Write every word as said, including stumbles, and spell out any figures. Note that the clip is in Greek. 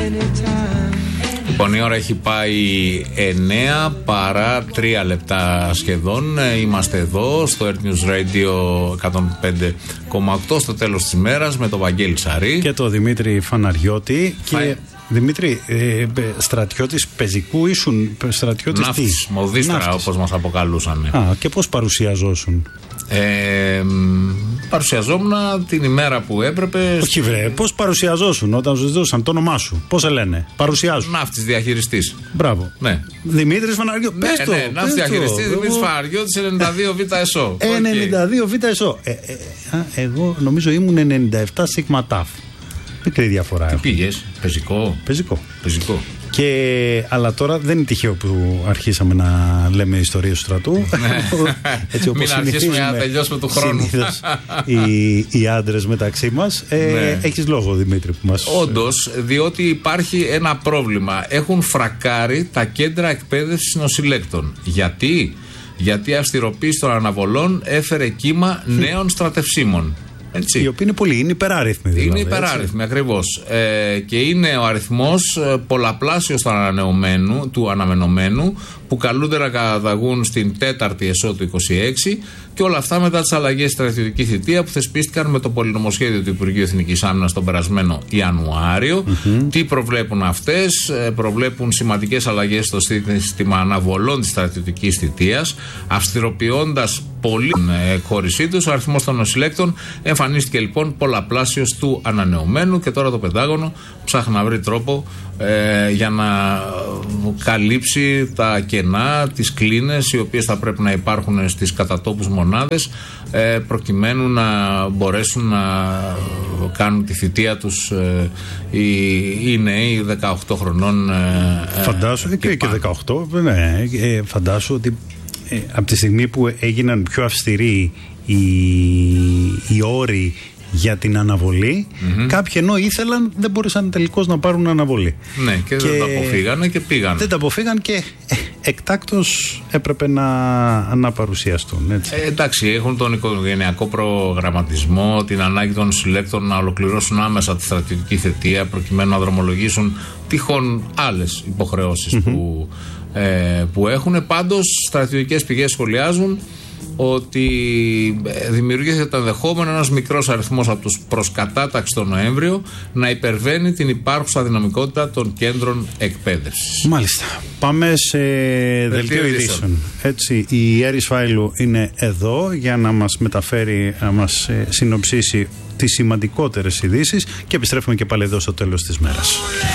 Λοιπόν, η ώρα έχει πάει εννέα παρά τρία λεπτά σχεδόν. Είμαστε εδώ στο Earth News Radio εκατόν πέντε κόμμα οκτώ στο τέλος της μέρας με τον Βαγγέλη Σαρή και τον Δημήτρη Φαναριώτη. Φα... Και Δημήτρη, ε, στρατιώτης πεζικού ήσουν, στρατιώτης ναύτης, μοδίστρα όπως μας αποκαλούσαν. Α, και πώς παρουσιαζόσουν? Ε, παρουσιαζόμουν την ημέρα που έπρεπε. Όχι βρε, πώς παρουσιαζόσουν όταν σου ζητούσαν το όνομά σου? Πώς σε λένε? Παρουσιάζουν. Ναύτης διαχειριστής. Μπράβο. Ναι. Δημήτρης Φαναριώτης. Ναι, πες το, ναι, ναύτης διαχειριστής Δημήτρης Φαναριώτης ενενήντα δύο Β ΕΣΟ. ενενήντα δύο Β ΕΣΟ. Ε, ε, α, εγώ νομίζω ήμουν ενενήντα επτά Σίγμα ΤΑΦ. Μικρή διαφορά. Τι πήγες, πεζικό. Πεζικό. Πεζικό. Και, αλλά τώρα δεν είναι τυχαίο που αρχίσαμε να λέμε ιστορίες του στρατού. Έτσι, όπως μην αρχίσουμε να τελειώσουμε του χρόνου. οι, οι άντρες μεταξύ μας. Ε, ναι. Έχεις λόγο, Δημήτρη, που μας... Όντως, διότι υπάρχει ένα πρόβλημα. Έχουν φρακάρει τα κέντρα εκπαίδευσης νοσηλέκτων. Γιατί? Γιατί η αυστηροποίηση των αναβολών έφερε κύμα νέων στρατευσίμων. Έτσι. Οι οποίοι είναι πολλοί, είναι υπεράριθμοι. Δηλαδή, είναι υπεράριθμοι ακριβώς. Ε, και είναι ο αριθμός πολλαπλάσιος του ανανεωμένου, του αναμενωμένου, που καλούνται να καταγούν στην τέταρτη ΕΣΟ του είκοσι έξι, και όλα αυτά μετά τις αλλαγές στη στρατιωτική θητεία που θεσπίστηκαν με το πολυνομοσχέδιο του Υπουργείου Εθνικής Άμυνας τον περασμένο Ιανουάριο. Mm-hmm. Τι προβλέπουν αυτές? Προβλέπουν σημαντικές αλλαγές στο σύστημα αναβολών της στρατιωτικής θητείας, αυστηροποιώντας πολύ εκχώρησή τους. Ο αριθμός των νοσηλέκτων εμφανίστηκε λοιπόν πολλαπλάσιος του ανανεωμένου, και τώρα το Πεντάγωνο ψάχνει να βρει τρόπο ε, για να καλύψει τα κενά, τις κλίνες οι οποίες θα πρέπει να υπάρχουν στις κατατόπους μονάδες, ε, προκειμένου να μπορέσουν να κάνουν τη θητεία τους ε, οι, οι νέοι δεκαοκτώ χρονών. Ε, φαντάσου και, και, και δεκαοκτώ, ναι, ε, φαντάσου ότι ε, από τη στιγμή που έγιναν πιο αυστηροί οι, οι όροι για την αναβολή, mm-hmm. κάποιοι ενώ ήθελαν δεν μπορούσαν τελικώς να πάρουν αναβολή. Ναι, και, και δεν τα αποφύγανε και πήγαν. Δεν τα αποφύγαν και ε, εκτάκτως έπρεπε να, να παρουσιαστούν. Έτσι. Ε, εντάξει, έχουν τον οικογενειακό προγραμματισμό, την ανάγκη των συλλέκτων να ολοκληρώσουν άμεσα τη στρατιωτική θητεία προκειμένου να δρομολογήσουν τυχόν άλλες υποχρεώσεις mm-hmm. που, ε, που έχουν. Πάντως, στρατιωτικές πηγές σχολιάζουν ότι δημιουργήθηκε το ενδεχόμενο ένας μικρός αριθμός από τους προς κατάταξη τον Νοέμβριο να υπερβαίνει την υπάρχουσα δυναμικότητα των κέντρων εκπαίδευσης. Μάλιστα. Πάμε σε δελτίο ειδήσεων. Έτσι, η Έρης Φάιλου είναι εδώ για να μας μεταφέρει, να μας συνοψίσει τις σημαντικότερες ειδήσεις, και επιστρέφουμε και πάλι εδώ στο τέλος της μέρας.